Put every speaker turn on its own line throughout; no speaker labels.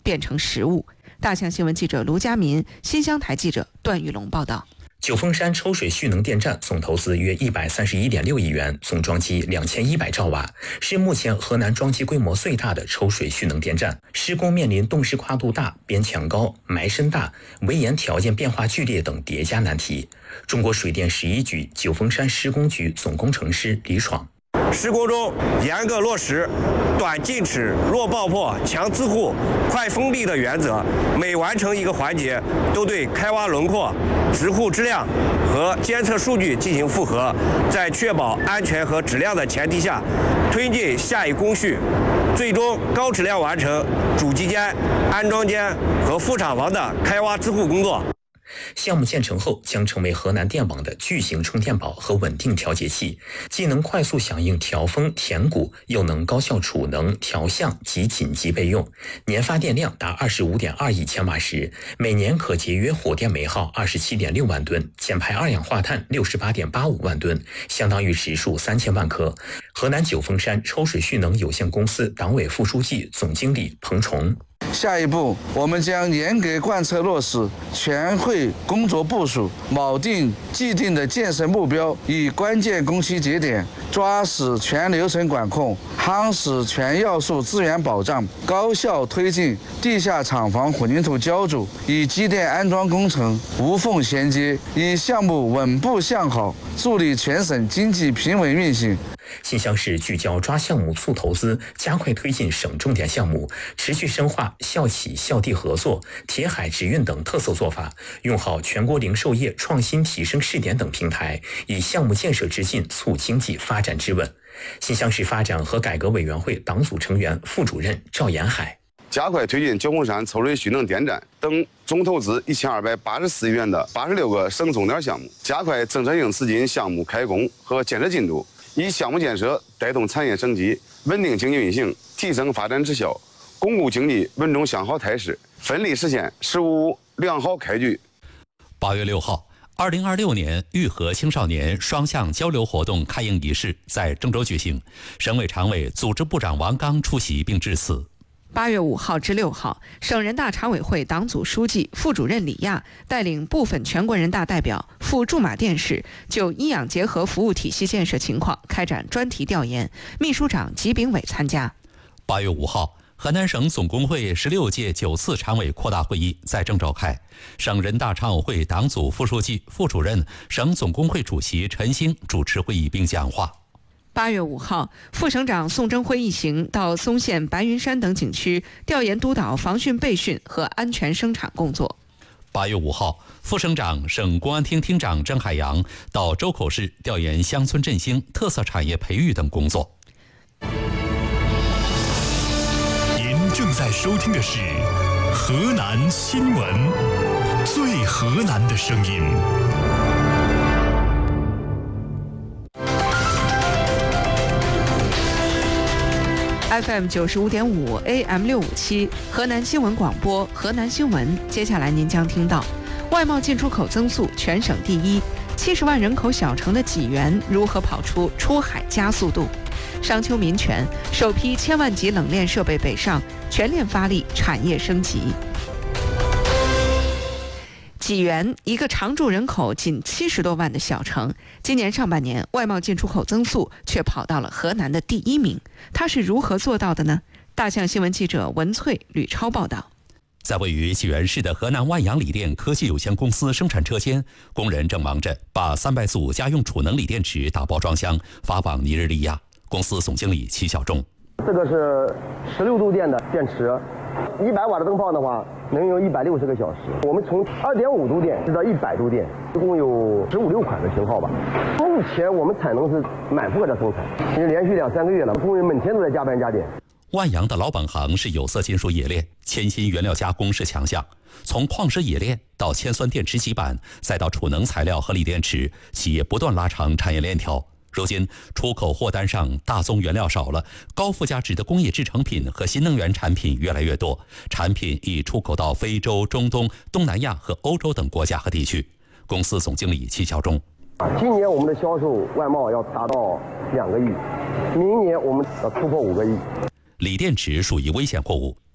变成实物。大象新闻记者卢佳民、新乡台记者段玉龙报道。
九峰山抽水蓄能电站总投资约131.6亿元，总装机2100兆瓦，是目前河南装机规模最大的抽水蓄能电站。施工面临洞室跨度大、边墙高、埋深大、围岩条件变化剧烈等叠加难题。中国水电11局九峰山施工局总工程师李闯。
施工中严格落实短进尺、弱爆破、强自护、快封闭的原则，每完成一个环节，都对开挖轮廓、直护质量和监测数据进行复核，在确保安全和质量的前提下，推进下一工序，最终高质量完成主机间、安装间和副厂房的开挖自护工作。
项目建成后将成为河南电网的巨型充电宝和稳定调节器，既能快速响应调峰填谷，又能高效储能、调相及紧急备用。年发电量达25.2亿千瓦时，每年可节约火电煤耗27.6万吨，减排二氧化碳68.85万吨，相当于时数3000万颗。河南九峰山抽水蓄能有限公司党委副书记、总经理彭崇。
下一步，我们将严格贯彻落实全会工作部署，锚定既定的建设目标，以关键工期节点抓实全流程管控，夯实全要素资源保障，高效推进地下厂房混凝土浇筑与机电安装工程无缝衔接，以项目稳步向好，助力全省经济平稳运行。
新乡市聚焦抓项目促投资，加快推进省重点项目，持续深化校企校地合作、铁海直运等特色做法，用好全国零售业创新提升试点等平台，以项目建设之劲促经济发展之稳。新乡市发展和改革委员会党组成员、副主任赵延海。
加快推进九峰山抽水蓄能电站等总投资1284亿元的86个省重点项目，加快政策性资金项目开工和建设进度，以项目建设带动产业升级，稳定经济运行，提升发展质效，巩固经济稳中向好态势，奋力实现“十五五”良好开局。
8月6号，2026年育和青少年双向交流活动开营仪式在郑州举行，省委常委、组织部长王刚出席并致辞。
8月5号至6号，省人大常委会党组书记、副主任李亚带领部分全国人大代表赴驻马店市，就医养结合服务体系建设情况开展专题调研，秘书长吉炳伟参加。
8月5号，河南省总工会16届9次常委扩大会议在郑召开，省人大常委会党组副书记、副主任、省总工会主席陈兴主持会议并讲话。
8月5号，副省长宋征辉一行到松县、白云山等景区调研督导防汛备训和安全生产工作。
8月5号，副省长、省公安厅厅长郑海洋到周口市调研乡村振兴、特色产业培育等工作。
您正在收听的是河南新闻，最河南的声音。
FM 95.5 AM 657河南新闻广播，河南新闻。接下来您将听到：外贸进出口增速全省第一，70万人口小城的济源如何跑出出海加速度？商丘民权首批1000万级冷链设备北上，全链发力产业升级。济源，一个常住人口仅70多万的小城，今年上半年外贸进出口增速却跑到了河南的第1名。它是如何做到的呢？大象新闻记者文翠、吕超报道。
在位于济源市的河南万阳锂电科技有限公司生产车间，工人正忙着把300组家用储能锂电池打包装箱，发往尼日利亚。公司总经理齐小仲：
这个是16度电的电池，100瓦的灯泡的话能用160个小时。我们从2.5度电直到100度电，一共有15、16款的型号吧。目前我们产能是满负荷的生产，因为连续2、3个月了，工人每天都在加班加点。
万阳的老本行是有色金属冶炼，铅锌原料加工是强项。从矿石冶炼到铅酸电池基板，再到储能材料和锂电池，企业不断拉长产业链条。如今出口货单上大宗原料少了，高附加值的工业制成品和新能源产品越来越多，产品已出口到非洲、中东、东南亚和欧洲等国家和地区。公司总经理齐小仲：
今年我们的销售外贸要达到2个亿，明年我们要突破5个亿。
锂电池属于危险货物，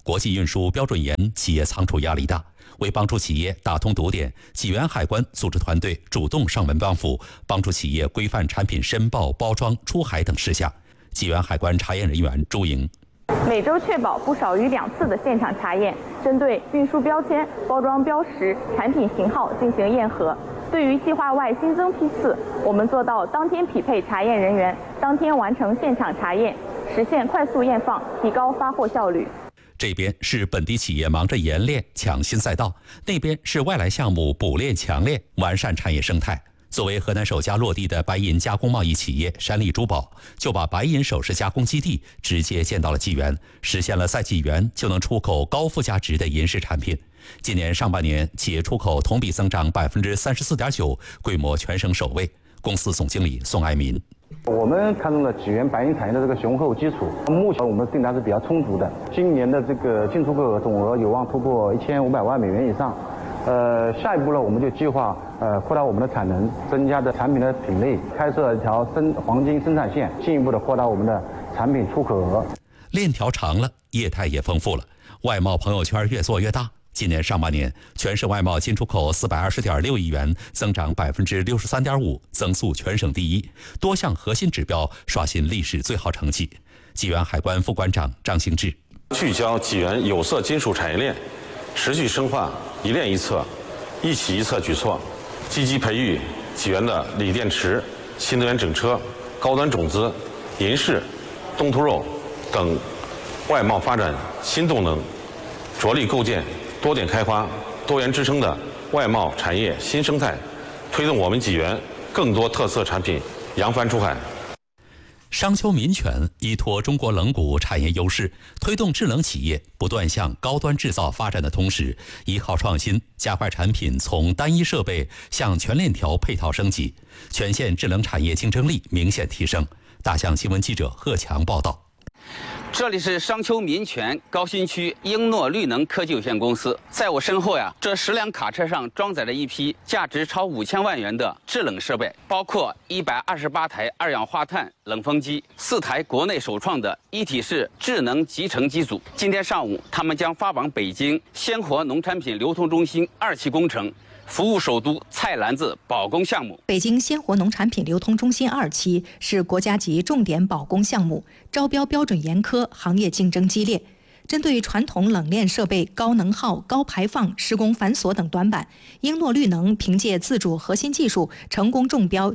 国际运输标准严，企业仓储压力大。为帮助企业打通堵点，济源海关组织团队主动上门帮扶，帮助企业规范产品申报、包装、出海等事项。济源海关查验人员朱莹。
每周确保不少于2次的现场查验，针对运输标签、包装标识、产品型号进行验核。对于计划外新增批次，我们做到当天匹配查验人员，当天完成现场查验，实现快速验放，提高发货效率。
这边是本地企业忙着研炼抢新赛道，那边是外来项目补炼强炼，完善产业生态。作为河南首家落地的白银加工贸易企业山丽珠宝，就把白银首饰加工基地直接建到了济源，实现了在济源就能出口高附加值的银饰产品。今年上半年，企业出口同比增长34.9%，规模全省首位。公司总经理宋爱民。
我们看中了济源白银产业的这个雄厚基础，目前我们的订单是比较充足的，今年的这个进出口总额有望突破1500万美元以上。下一步呢，我们就计划扩大我们的产能，增加的产品的品类，开设一条黄金生产线，进一步的扩大我们的产品出口额。
链条长了，业态也丰富了，外贸朋友圈越做越大。今年上半年，全省外贸进出口420.6亿元，增长63.5%，增速全省第一，多项核心指标刷新历史最好成绩。济源海关副关长张兴志。
聚焦济源有色金属产业链，持续深化一链一策、一起一策举措，积极培育济源的锂电池、新能源整车、高端种子、银饰、冻兔肉等外贸发展新动能，着力构建多点开花、多元支撑的外贸产业新生态，推动我们济源更多特色产品扬帆出海。
商丘民权依托中国冷轂产业优势，推动智能企业不断向高端制造发展的同时，依靠创新，加快产品从单一设备向全链条配套升级，全县智能产业竞争力明显提升。大象新闻记者贺强报道。
这里是商丘民权高新区英诺绿能科技有限公司，在我身后这10辆卡车上装载着一批价值超5000万元的制冷设备，包括128台二氧化碳冷风机，4台国内首创的一体式智能集成机组。今天上午，他们将发往北京鲜活农产品流通中心2期工程，服务首都菜篮子保供项目。
北京鲜活农产品流通中心2期是国家级重点保供项目，招标标准严苛，行业竞争激烈。针对传统冷链设备高能耗、高排放、施工繁琐等短板，英诺绿能凭借自主核心技术，成功中标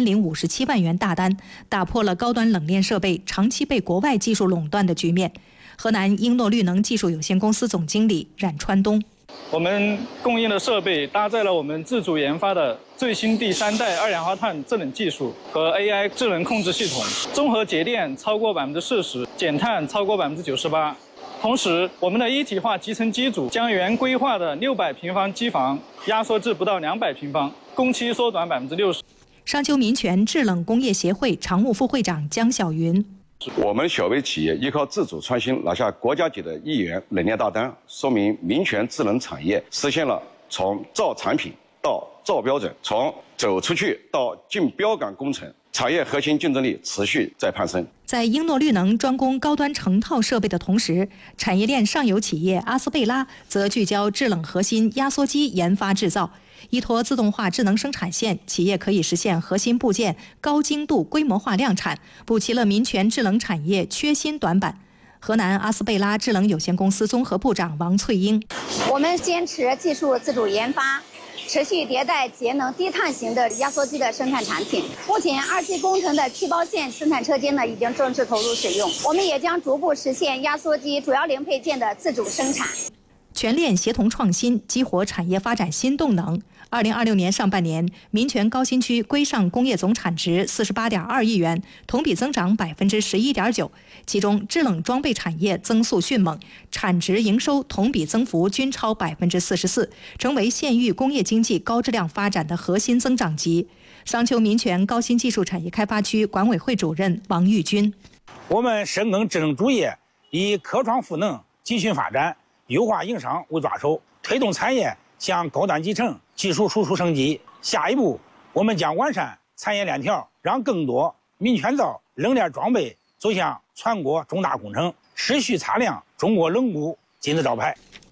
9057万元大单，打破了高端冷链设备长期被国外技术垄断的局面。河南英诺绿能技术有限公司总经理冉川东。
我们供应的设备搭载了我们自主研发的最新第3代二氧化碳制冷技术和 AI 智能控制系统，综合节电超过40%，减碳超过98%。同时，我们的一体化集成机组将原规划的600平方机房压缩至不到200平方，工期缩短60%。
商丘民权制冷工业协会常务副会长江晓云。
我们小微企业依靠自主创新拿下国家级的1亿元冷链大单，说明民权智能产业实现了从造产品到造标准，从走出去到进标杆工程，产业核心竞争力持续在攀升。
在英诺绿能专攻高端成套设备的同时，产业链上游企业阿斯贝拉则聚焦制冷核心压缩机研发制造。依托自动化智能生产线，企业可以实现核心部件高精度规模化量产，补齐了民权制冷产业缺芯短板。河南阿斯贝拉制冷有限公司综合部长王翠英：
我们坚持技术自主研发，持续迭代节能低碳型的压缩机的生产产品。目前2期工程的气包线生产车间已经正式投入使用，我们也将逐步实现压缩机主要零配件的自主生产。
全链协同创新，激活产业发展新动能。2026年上半年，民权高新区规上工业总产值48.2亿元，同比增长11.9%。其中，制冷装备产业增速迅猛，产值、营收同比增幅均超44%，成为县域工业经济高质量发展的核心增长极。商丘民权高新技术产业开发区管委会主任王玉军：
我们深耕智能主业，以科创赋能、集群发展、优化营商为抓手，推动产业向高端集成、技术输出升级。下一步，我们将完善产业链条，让更多民权造冷链装备走向全国重大工程，持续擦亮中国冷轂金字招牌。